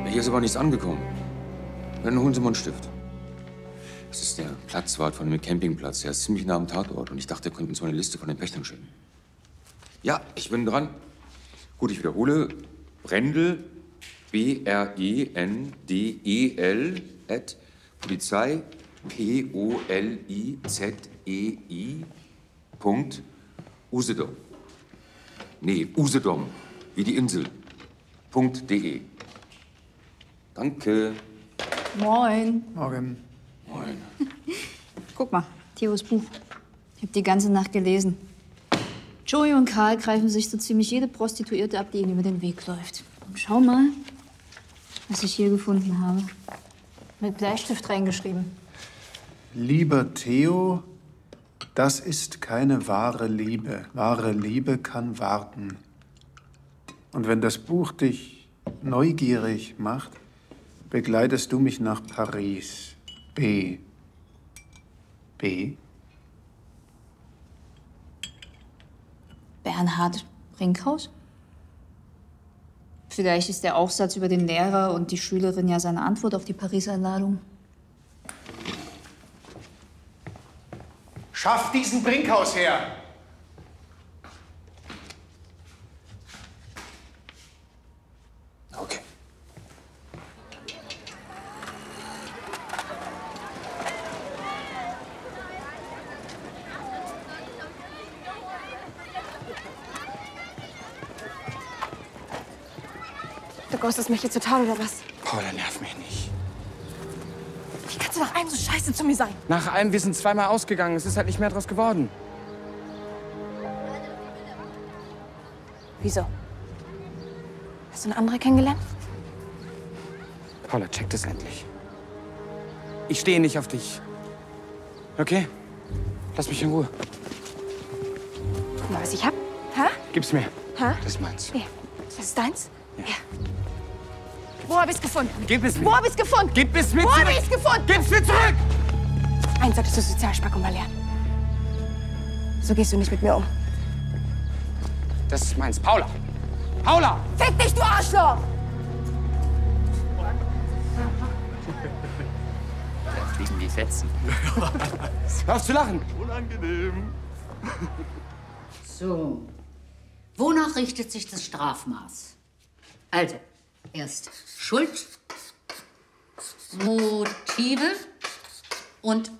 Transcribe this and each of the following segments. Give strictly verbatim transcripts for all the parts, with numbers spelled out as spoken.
Hier ist aber nichts angekommen. Dann holen Sie mal einen Stift. Das ist der Platzwart von dem Campingplatz. Der ist ziemlich nah am Tatort. Und ich dachte, er könnte uns mal eine Liste von den Pächtern schicken. Ja, ich bin dran. Gut, ich wiederhole. Brendel, B R E N D E L, at Polizei, P O L I Z E I, Punkt, Usedom. Nee, Usedom, wie die Insel. Punkt de. Danke. Moin. Morgen. Moin. Guck mal, Theos Buch. Ich habe die ganze Nacht gelesen. Joey und Karl greifen sich so ziemlich jede Prostituierte ab, die ihnen über den Weg läuft. Und schau mal, was ich hier gefunden habe. Mit Bleistift reingeschrieben. Lieber Theo, das ist keine wahre Liebe. Wahre Liebe kann warten. Und wenn das Buch dich neugierig macht, begleitest du mich nach Paris. B. B. Bernhard Brinkhaus? Vielleicht ist der Aufsatz über den Lehrer und die Schülerin ja seine Antwort auf die Paris-Einladung. Schaff diesen Brinkhaus her! Okay. Du ghostest mich hier total, oder was? Paula, nerv mich nicht. Wie kannst du nach allem so scheiße zu mir sein? Nach allem, wir sind zweimal ausgegangen. Es ist halt nicht mehr draus geworden. Wieso? Hast du eine andere kennengelernt? Paula, check das endlich. Ich stehe nicht auf dich. Okay? Lass mich in Ruhe. Guck mal, was ich hab. Hä? Gib's mir. Hä? Das ist meins. Hier. Das ist deins? Ja. Hier. Wo hab ich's gefunden? Gib es mir. Wo hab ich's gefunden? Gib es mir Wo zurück. hab ich's gefunden? Gib's mir zurück! Eins solltest du Sozialsparkum mal lernen. So gehst du nicht mit mir um. Das ist meins. Paula! Paula! Fick dich, du Arschloch! Da fliegen die Fetzen. Hör auf zu lachen! Unangenehm. So, wonach richtet sich das Strafmaß? Also, erst Schuld, Motive und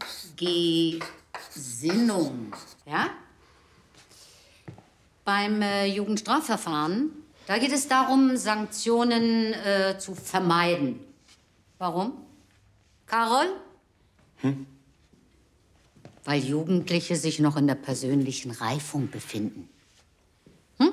Gesinnung. Ja? Beim äh, Jugendstrafverfahren, da geht es darum, Sanktionen äh, zu vermeiden. Warum? Carol? Hm? Weil Jugendliche sich noch in der persönlichen Reifung befinden. Hm?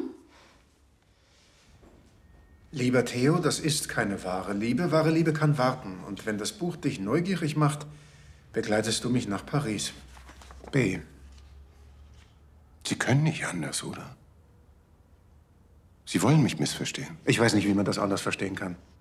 Lieber Theo, das ist keine wahre Liebe. Wahre Liebe kann warten. Und wenn das Buch dich neugierig macht, begleitest du mich nach Paris. B. Sie können nicht anders, oder? Sie wollen mich missverstehen. Ich weiß nicht, wie man das anders verstehen kann.